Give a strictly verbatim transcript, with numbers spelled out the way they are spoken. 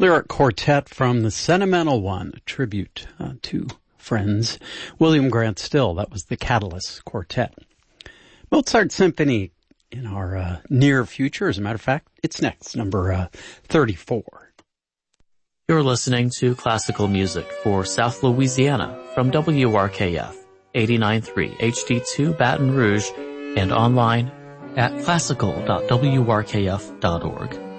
lyric quartet from The Sentimental One, a tribute uh, to friends. William Grant Still, that was the Catalyst Quartet. Mozart Symphony in our uh, near future, as a matter of fact, it's next, number uh, thirty-four. You're listening to classical music for South Louisiana from W R K F, eighty-nine point three H D two Baton Rouge, and online at classical dot w r k f dot org.